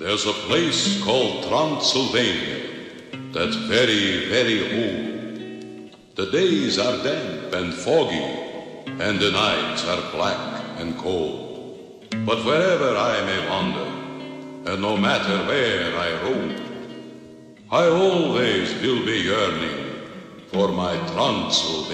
There's a place called Transylvania that's very, very old. The days are damp and foggy, and the nights are black and cold. But wherever I may wander, and no matter where I roam, I always will be yearning for my Transylvania